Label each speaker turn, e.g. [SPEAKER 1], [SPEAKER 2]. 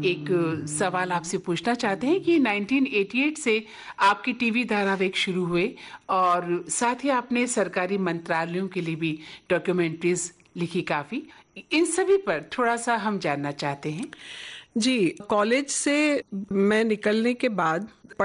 [SPEAKER 1] एक सवाल आपसे पूछना चाहते हैं कि 1988 से आपके टीवी धारावाहिक शुरू हुए और साथ ही आपने सरकारी मंत्रालयों के लिए भी डॉक्यूमेंट्रीज लिखी काफी। इन सभी पर थोड़ा सा हम जानना चाहते हैं।
[SPEAKER 2] जी, कॉलेज से मैं निकलने के बाद